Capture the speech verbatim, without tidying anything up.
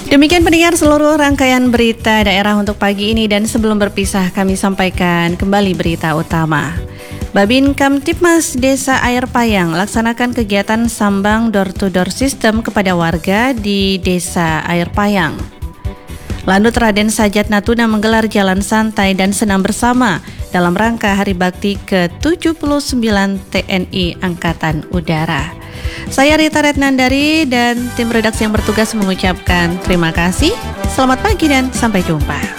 Demikian pendengar seluruh rangkaian berita daerah untuk pagi ini, dan sebelum berpisah kami sampaikan kembali berita utama. Babin Kamtibmas Desa Air Payang laksanakan kegiatan sambang door-to-door system kepada warga di Desa Air Payang. Lanut Raden Sajat Natuna menggelar jalan santai dan senam bersama dalam rangka Hari Bakti ke tujuh puluh sembilan T N I Angkatan Udara. Saya Rita Retnandari dan tim redaksi yang bertugas mengucapkan terima kasih, selamat pagi dan sampai jumpa.